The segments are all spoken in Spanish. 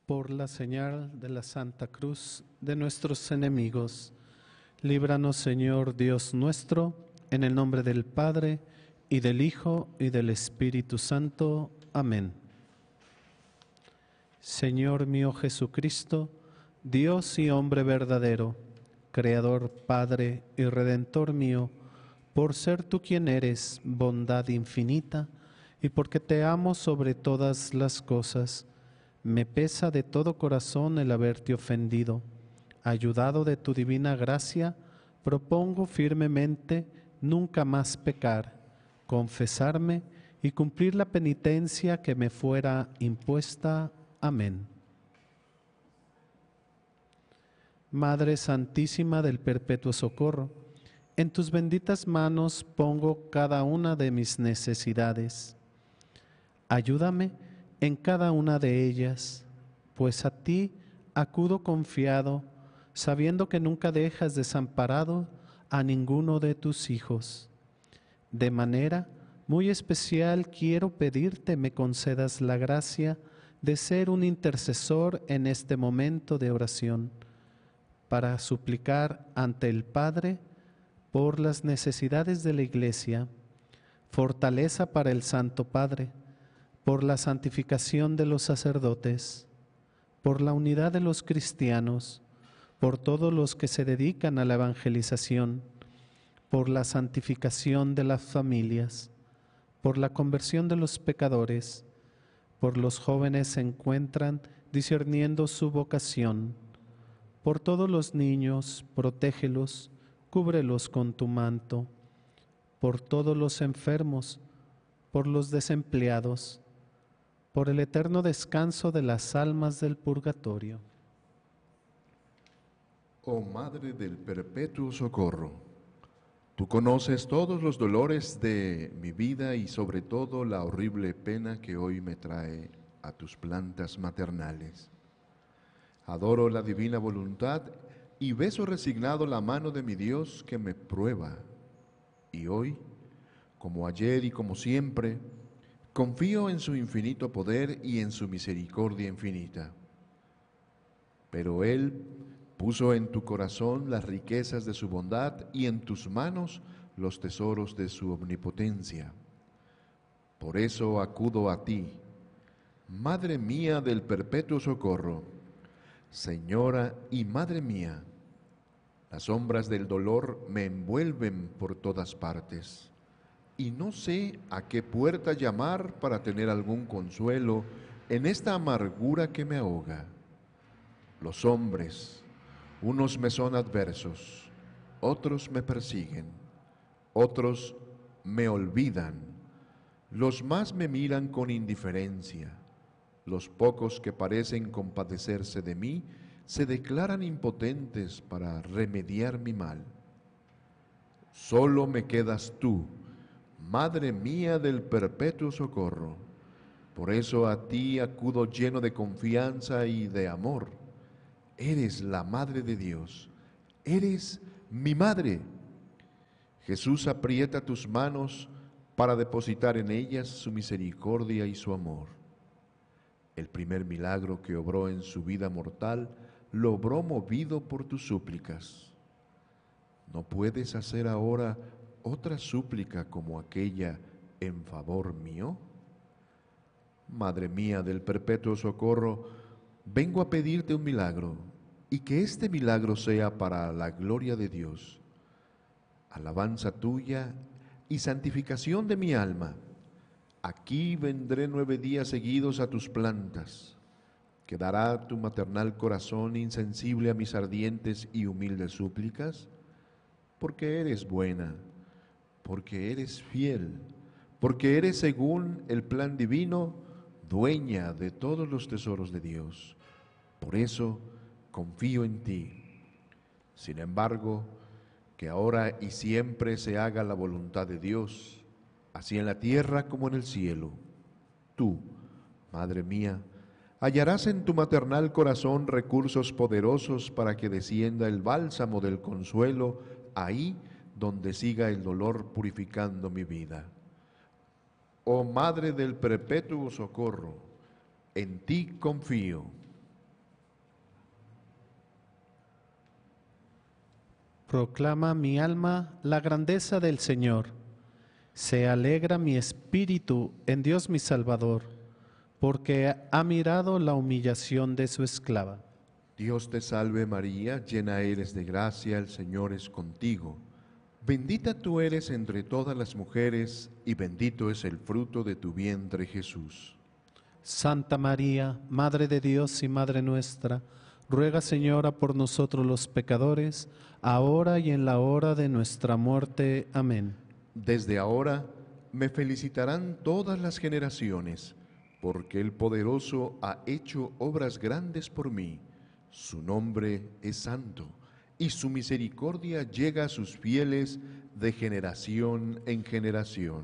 Por la señal de la Santa Cruz de nuestros enemigos, líbranos, Señor Dios nuestro, en el nombre del Padre, y del Hijo, y del Espíritu Santo. Amén. Señor mío Jesucristo, Dios y hombre verdadero, Creador, Padre y Redentor mío, por ser tú quien eres, bondad infinita, y porque te amo sobre todas las cosas, me pesa de todo corazón el haberte ofendido. Ayudado de tu divina gracia, propongo firmemente nunca más pecar, confesarme y cumplir la penitencia que me fuera impuesta. Amén. Madre Santísima del Perpetuo Socorro, en tus benditas manos pongo cada una de mis necesidades. Ayúdame en cada una de ellas, pues a ti acudo confiado, sabiendo que nunca dejas desamparado a ninguno de tus hijos. De manera muy especial quiero pedirte me concedas la gracia de ser un intercesor en este momento de oración, para suplicar ante el Padre por las necesidades de la Iglesia, fortaleza para el Santo Padre, por la santificación de los sacerdotes, por la unidad de los cristianos, por todos los que se dedican a la evangelización, por la santificación de las familias, por la conversión de los pecadores, por los jóvenes se encuentran discerniendo su vocación, por todos los niños, protégelos, cúbrelos con tu manto, por todos los enfermos, por los desempleados, por el eterno descanso de las almas del purgatorio. Oh Madre del Perpetuo Socorro, tú conoces todos los dolores de mi vida y sobre todo la horrible pena que hoy me trae a tus plantas maternales. Adoro la divina voluntad y beso resignado la mano de mi Dios que me prueba. Y hoy, como ayer y como siempre, confío en su infinito poder y en su misericordia infinita. Pero Él puso en tu corazón las riquezas de su bondad y en tus manos los tesoros de su omnipotencia. Por eso acudo a ti, Madre mía del Perpetuo Socorro, Señora y Madre mía. Las sombras del dolor me envuelven por todas partes y no sé a qué puerta llamar para tener algún consuelo en esta amargura que me ahoga. Los hombres, unos me son adversos, otros me persiguen, otros me olvidan, los más me miran con indiferencia, los pocos que parecen compadecerse de mí se declaran impotentes para remediar mi mal. Solo me quedas tú, Madre mía del Perpetuo Socorro. Por eso a ti acudo lleno de confianza y de amor. Eres la Madre de Dios, eres mi Madre. Jesús aprieta tus manos para depositar en ellas su misericordia y su amor. El primer milagro que obró en su vida mortal lo obró movido por tus súplicas. ¿No puedes hacer ahora otra súplica como aquella en favor mío? Madre mía del Perpetuo Socorro, vengo a pedirte un milagro, y que este milagro sea para la gloria de Dios, alabanza tuya y santificación de mi alma. Aquí vendré 9 días seguidos a tus plantas. ¿Quedará tu maternal corazón insensible a mis ardientes y humildes súplicas? Porque eres buena, porque eres fiel, porque eres, según el plan divino, dueña de todos los tesoros de Dios. Por eso confío en ti. Sin embargo, que ahora y siempre se haga la voluntad de Dios, así en la tierra como en el cielo. Tú, Madre mía, hallarás en tu maternal corazón recursos poderosos para que descienda el bálsamo del consuelo ahí donde siga el dolor purificando mi vida. Oh Madre del Perpetuo Socorro, en ti confío. Proclama mi alma la grandeza del Señor. Se alegra mi espíritu en Dios mi Salvador, porque ha mirado la humillación de su esclava. Dios te salve María, llena eres de gracia, el Señor es contigo. Bendita tú eres entre todas las mujeres, y bendito es el fruto de tu vientre Jesús. Santa María, Madre de Dios y Madre nuestra, ruega, Señora, por nosotros los pecadores, ahora y en la hora de nuestra muerte. Amén. Desde ahora me felicitarán todas las generaciones, porque el Poderoso ha hecho obras grandes por mí. Su nombre es santo, y su misericordia llega a sus fieles de generación en generación.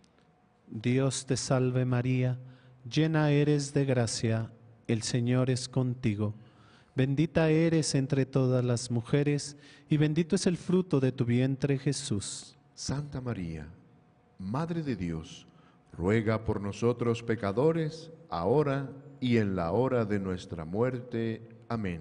Dios te salve María, llena eres de gracia, el Señor es contigo. Bendita eres entre todas las mujeres, y bendito es el fruto de tu vientre Jesús. Santa María, Madre de Dios, ruega por nosotros pecadores, ahora y en la hora de nuestra muerte. Amén.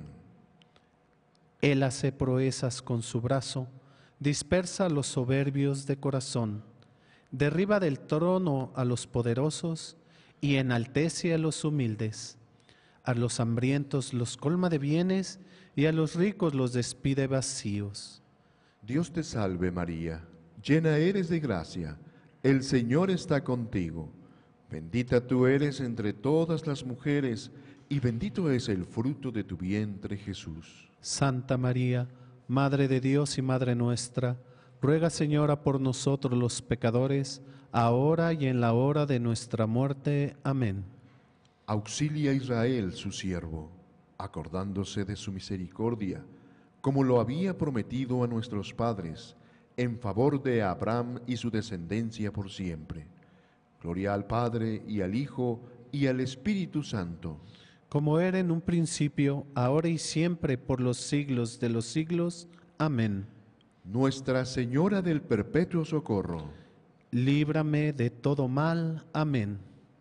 Él hace proezas con su brazo, dispersa a los soberbios de corazón, derriba del trono a los poderosos y enaltece a los humildes. A los hambrientos los colma de bienes y a los ricos los despide vacíos. Dios te salve María, llena eres de gracia, el Señor está contigo. Bendita tú eres entre todas las mujeres, y bendito es el fruto de tu vientre Jesús. Santa María, Madre de Dios y Madre nuestra, ruega, Señora, por nosotros los pecadores, ahora y en la hora de nuestra muerte. Amén. Auxilia a Israel, su siervo, acordándose de su misericordia, como lo había prometido a nuestros padres, en favor de Abraham y su descendencia por siempre. Gloria al Padre, y al Hijo, y al Espíritu Santo. Como era en un principio, ahora y siempre, por los siglos de los siglos. Amén. Nuestra Señora del Perpetuo Socorro, Líbrame de todo mal. Amén.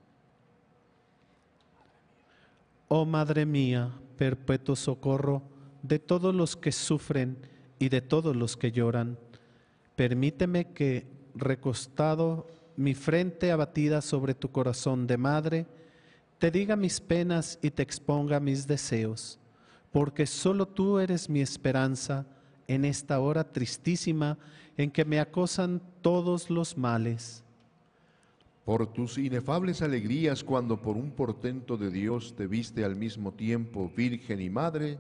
Oh Madre mía, perpetuo socorro de todos los que sufren y de todos los que lloran, permíteme que, recostado, mi frente abatida sobre tu corazón de madre, te diga mis penas y te exponga mis deseos, porque solo tú eres mi esperanza en esta hora tristísima en que me acosan todos los males. por tus inefables alegrías cuando por un portento de Dios te viste al mismo tiempo Virgen y Madre,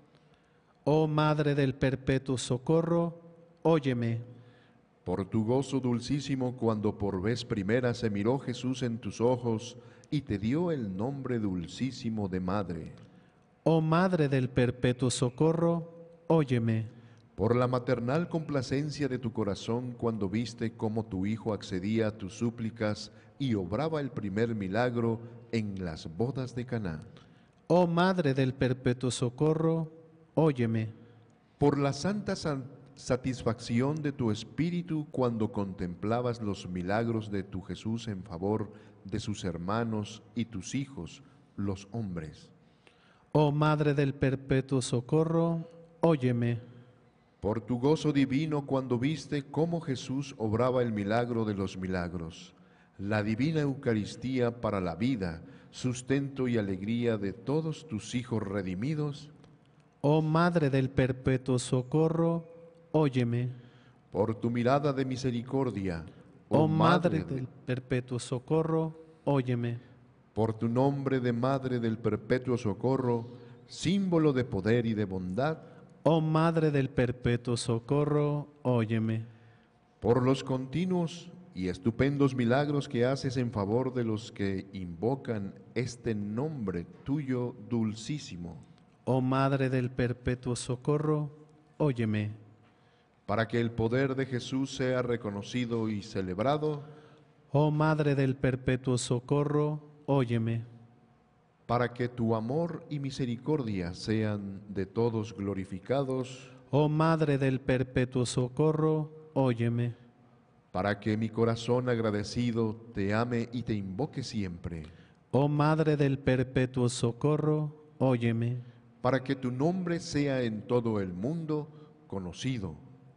Oh Madre del perpetuo socorro, óyeme. por tu gozo dulcísimo cuando por vez primera se miró Jesús en tus ojos y te dio el nombre dulcísimo de Madre, Oh Madre del perpetuo socorro, óyeme. por la maternal complacencia de tu corazón cuando viste cómo tu Hijo accedía a tus súplicas y obraba el primer milagro en las bodas de Caná, Oh Madre del perpetuo socorro, óyeme. por la santa satisfacción de tu espíritu cuando contemplabas los milagros de tu Jesús en favor de sus hermanos y tus hijos, los hombres, Oh Madre del perpetuo socorro, óyeme. por tu gozo divino cuando viste cómo Jesús obraba el milagro de los milagros, la divina Eucaristía para la vida, sustento y alegría de todos tus hijos redimidos, Oh Madre del perpetuo socorro, óyeme. por tu mirada de misericordia, Oh Madre del perpetuo socorro, óyeme. por tu nombre de Madre del Perpetuo Socorro, símbolo de poder y de bondad, Oh Madre del perpetuo socorro, óyeme. por los continuos y estupendos milagros que haces en favor de los que invocan este nombre tuyo dulcísimo, Oh Madre del perpetuo socorro, óyeme. para que el poder de Jesús sea reconocido y celebrado, Oh Madre del perpetuo socorro, óyeme. para que tu amor y misericordia sean de todos glorificados, Oh Madre del perpetuo socorro, óyeme. para que mi corazón agradecido te ame y te invoque siempre, Oh Madre del perpetuo socorro, óyeme. para que tu nombre sea en todo el mundo conocido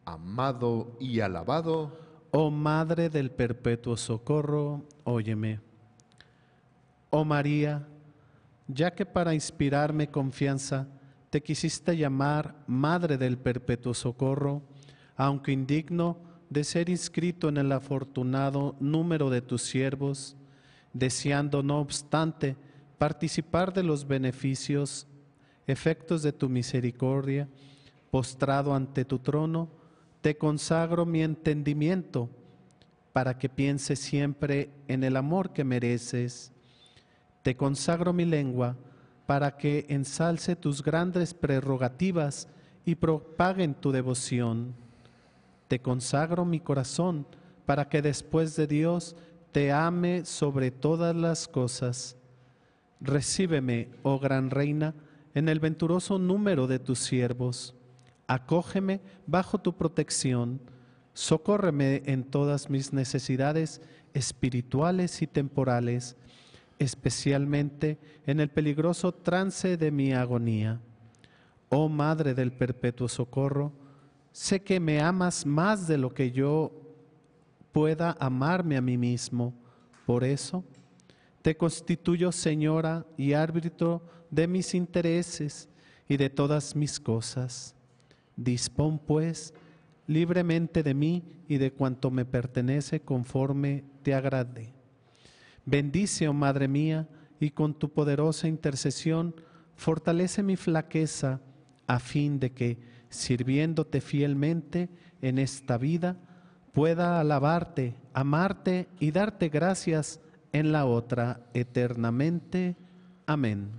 amado y alabado. Oh Madre del Perpetuo Socorro, óyeme. Oh María, ya que para inspirarme confianza te quisiste llamar Madre del Perpetuo Socorro, aunque indigno de ser inscrito en el afortunado número de tus siervos, deseando no obstante participar de los beneficios, efectos de tu misericordia, postrado ante tu trono, te consagro mi entendimiento para que piense siempre en el amor que mereces. Te consagro mi lengua para que ensalce tus grandes prerrogativas y propaguen tu devoción. Te consagro mi corazón para que después de Dios te ame sobre todas las cosas. Recíbeme, oh gran reina, en el venturoso número de tus siervos. Acógeme bajo tu protección. Socórreme en todas mis necesidades espirituales y temporales, especialmente en el peligroso trance de mi agonía. Oh Madre del Perpetuo Socorro, sé que me amas más de lo que yo pueda amarme a mí mismo. Por eso, te constituyo Señora y árbitro de mis intereses y de todas mis cosas. Dispón, pues, libremente de mí y de cuanto me pertenece conforme te agrade. Bendice, oh Madre mía, y con tu poderosa intercesión, fortalece mi flaqueza, a fin de que, sirviéndote fielmente en esta vida, pueda alabarte, amarte y darte gracias en la otra eternamente. Amén.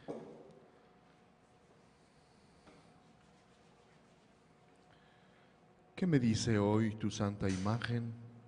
¿Qué me dice hoy tu santa imagen?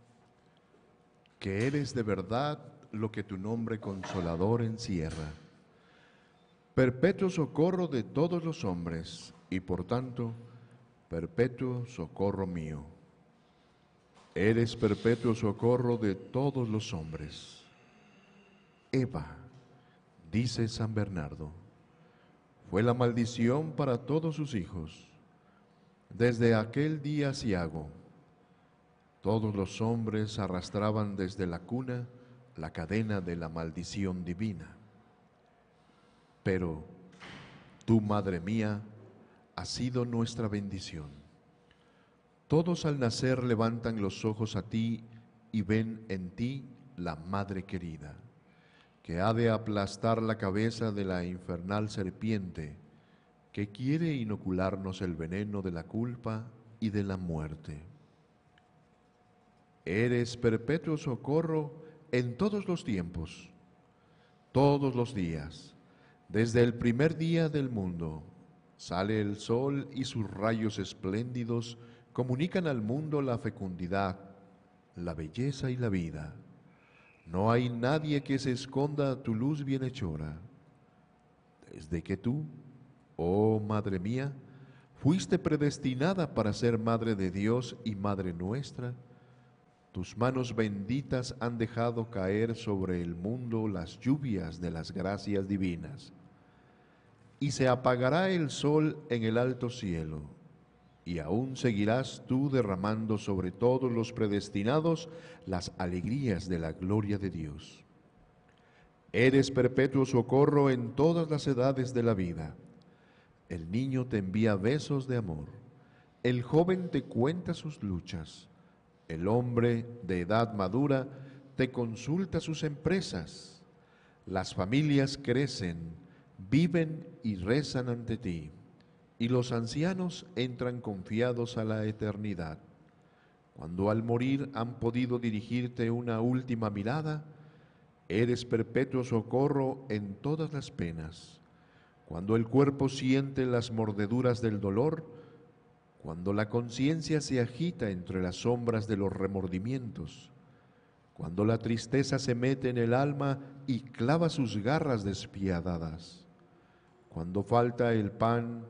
Que eres de verdad lo que tu nombre consolador encierra. Perpetuo socorro de todos los hombres y por tanto, perpetuo socorro mío. Eres perpetuo socorro de todos los hombres. Eva, dice San Bernardo, fue la maldición para todos sus hijos. Desde aquel día aciago, todos los hombres arrastraban desde la cuna la cadena de la maldición divina. Pero tú, Madre mía, has sido nuestra bendición. Todos al nacer levantan los ojos a ti y ven en ti la Madre querida, que ha de aplastar la cabeza de la infernal serpiente que quiere inocularnos el veneno de la culpa y de la muerte. Eres perpetuo socorro en todos los tiempos, todos los días. Desde el primer día del mundo sale el sol y sus rayos espléndidos comunican al mundo la fecundidad, la belleza y la vida. No hay nadie que se esconda a tu luz bienhechora. Desde que tú, oh Madre mía, fuiste predestinada para ser Madre de Dios y Madre nuestra, tus manos benditas han dejado caer sobre el mundo las lluvias de las gracias divinas. Y se apagará el sol en el alto cielo, y aún seguirás tú derramando sobre todos los predestinados las alegrías de la gloria de Dios. Eres perpetuo socorro en todas las edades de la vida. El niño te envía besos de amor, el joven te cuenta sus luchas, el hombre de edad madura te consulta sus empresas, las familias crecen, viven y rezan ante ti, y los ancianos entran confiados a la eternidad. Cuando al morir han podido dirigirte una última mirada, eres perpetuo socorro en todas las penas. Cuando el cuerpo siente las mordeduras del dolor, cuando la conciencia se agita entre las sombras de los remordimientos, cuando la tristeza se mete en el alma y clava sus garras despiadadas, cuando falta el pan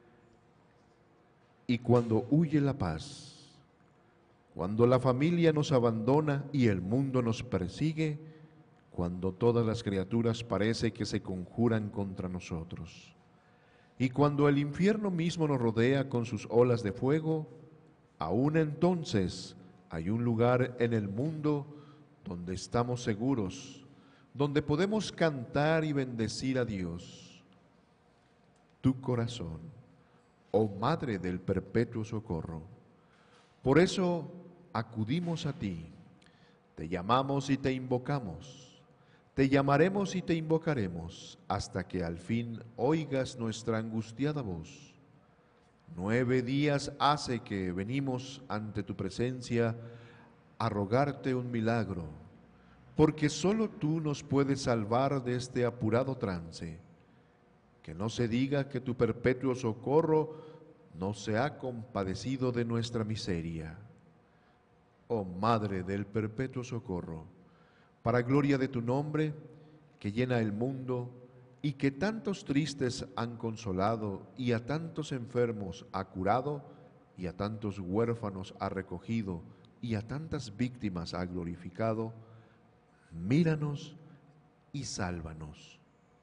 y cuando huye la paz, cuando la familia nos abandona y el mundo nos persigue, cuando todas las criaturas parece que se conjuran contra nosotros, y cuando el infierno mismo nos rodea con sus olas de fuego, Aún entonces hay un lugar en el mundo donde estamos seguros, donde podemos cantar y bendecir a Dios. Tu corazón, oh Madre del Perpetuo Socorro. Por eso acudimos a ti, te llamamos y te invocamos, te llamaremos y te invocaremos hasta que al fin oigas nuestra angustiada voz. 9 días hace que venimos ante tu presencia a rogarte un milagro, porque solo tú nos puedes salvar de este apurado trance. Que no se diga que tu perpetuo socorro no se ha compadecido de nuestra miseria. Oh Madre del Perpetuo Socorro, para gloria de tu nombre, que llena el mundo y que tantos tristes han consolado y a tantos enfermos ha curado y a tantos huérfanos ha recogido y a tantas víctimas ha glorificado, míranos y sálvanos.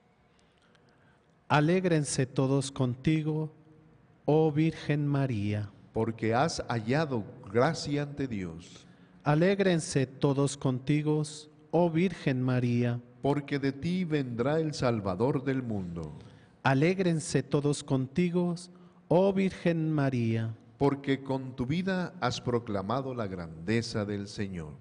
Alégrense todos contigo, oh Virgen María. Porque has hallado gracia ante Dios. Alégrense todos contigo, oh Virgen María. Porque de ti vendrá el Salvador del mundo. Alégrense todos contigo, oh Virgen María. Porque con tu vida has proclamado la grandeza del Señor.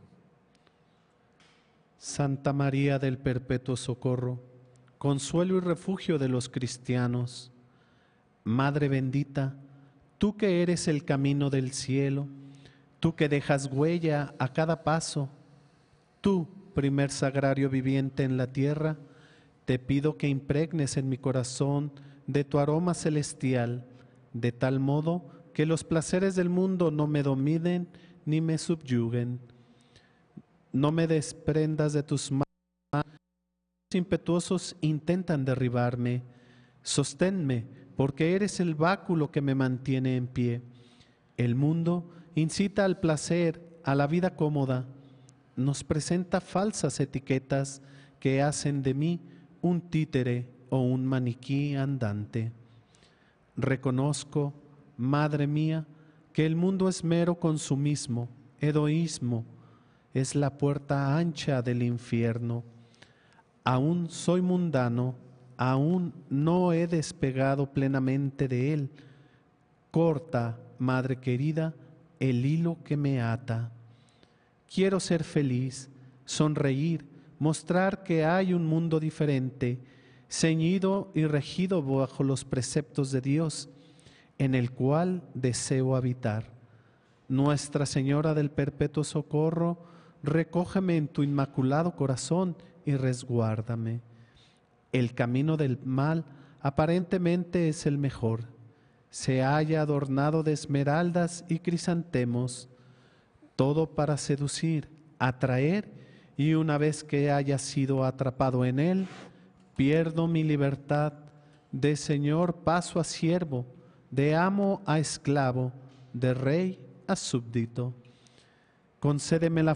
Santa María del Perpetuo Socorro, consuelo y refugio de los cristianos, Madre bendita, tú que eres el camino del cielo, tú que dejas huella a cada paso, tú, primer sagrario viviente en la tierra, te pido que impregnes en mi corazón de tu aroma celestial, de tal modo que los placeres del mundo no me dominen ni me subyuguen. No me desprendas de tus manos, los impetuosos intentan derribarme. Sosténme, porque eres el báculo que me mantiene en pie. El mundo incita al placer, a la vida cómoda. Nos presenta falsas etiquetas que hacen de mí un títere o un maniquí andante. Reconozco, Madre mía, que el mundo es mero consumismo, egoísmo, es la puerta ancha del infierno. Aún soy mundano, aún no he despegado plenamente de él. Corta, Madre querida, el hilo que me ata. Quiero ser feliz, sonreír, mostrar que hay un mundo diferente, ceñido y regido bajo los preceptos de Dios, en el cual deseo habitar. Nuestra Señora del Perpetuo Socorro, recógeme en tu inmaculado corazón y resguárdame. El camino del mal aparentemente es el mejor. Se halla adornado de esmeraldas y crisantemos, todo para seducir, atraer, y una vez que haya sido atrapado en él, pierdo mi libertad, de señor paso a siervo, de amo a esclavo, de rey a súbdito. Concédeme la